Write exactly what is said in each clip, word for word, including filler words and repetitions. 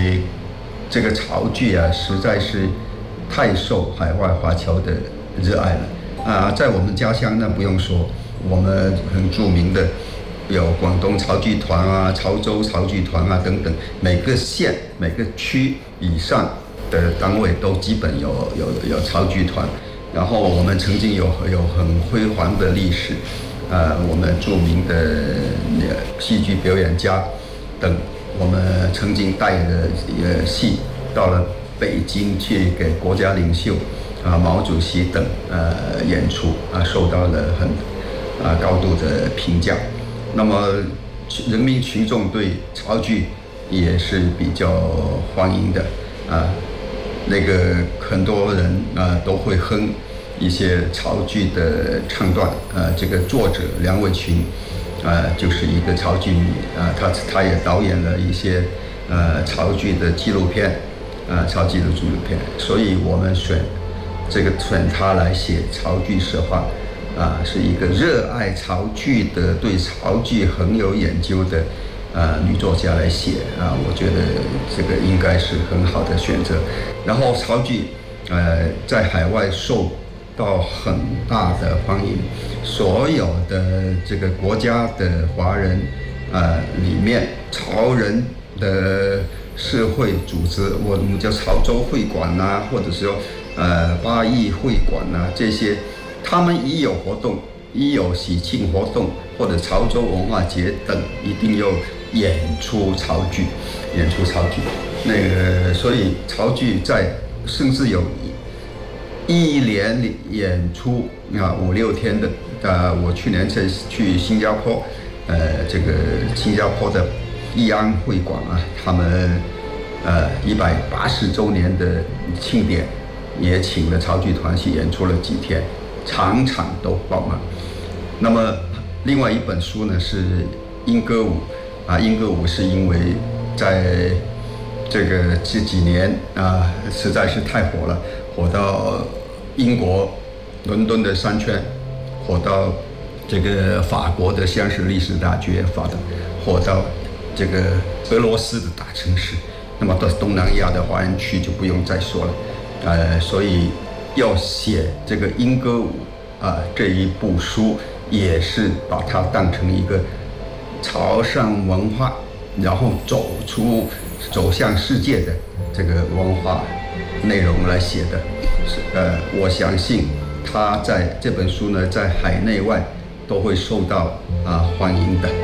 为这个潮剧啊，实在是太受海外华侨的热爱了啊！在我们家乡呢，不用说，我们很著名的有广东潮剧团啊、潮州潮剧团啊等等，每个县、每个区以上的单位都基本有有有潮剧团。然后我们曾经有有很辉煌的历史，呃，我们著名的戏剧表演家等，我们曾经带的呃戏到了北京去给国家领袖啊、毛主席等呃演出啊，受到了很啊高度的评价。那么人民群众对潮剧也是比较欢迎的啊，那个很多人啊都会哼一些潮剧的唱段，呃，这个作者梁伟群，呃，就是一个潮剧迷，啊、呃，他他也导演了一些呃潮剧的纪录片，呃，潮剧的纪录片，所以我们选这个选他来写潮剧实话，啊、呃，是一个热爱潮剧的、对潮剧很有研究的呃女作家来写啊、呃，我觉得这个应该是很好的选择。然后潮剧呃在海外受到很大的欢迎，所有的这个国家的华人呃里面，潮人的社会组织，我们叫潮州会馆呐、啊，或者说呃八义会馆呐、啊，这些他们一有活动，一有喜庆活动或者潮州文化节等，一定要演出潮剧，演出潮剧。那个所以潮剧在甚至有一连演出啊五六天的，呃，我去年在去新加坡，呃，这个新加坡的义安会馆啊，他们呃一百八十周年的庆典，也请了潮剧团去演出了几天，场场都爆满。那么另外一本书呢是莺歌舞啊，莺歌舞是因为在这个这几年啊实在是太火了。火到英国伦敦的商圈，火到这个法国的香榭丽舍大剧院，火到火到这个俄罗斯的大城市，那么到东南亚的华人区就不用再说了。呃，所以要写这个莺歌舞啊、呃、这一部书，也是把它当成一个潮汕文化，然后走出走向世界的这个文化内容来写的。呃，我相信他在这本书呢，在海内外都会受到啊、呃、欢迎的。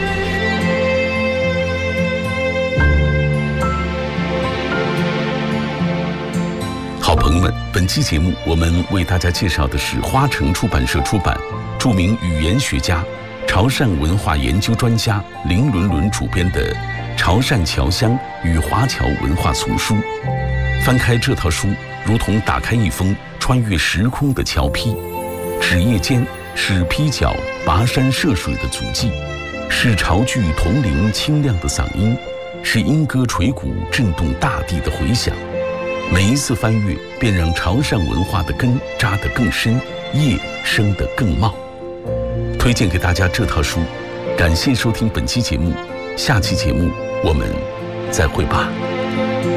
好朋友们，本期节目我们为大家介绍的是花城出版社出版，著名语言学家、潮汕文化研究专家林伦伦主编的《潮汕侨乡与华侨文化丛书》。翻开这套书，如同打开一封穿越时空的侨批，纸页间是披脚跋山涉水的足迹，是潮剧铜铃清亮的嗓音，是莺歌垂鼓震动大地的回响。每一次翻阅，便让潮汕文化的根扎得更深，叶生得更茂。推荐给大家这套书，感谢收听本期节目，下期节目我们再会吧。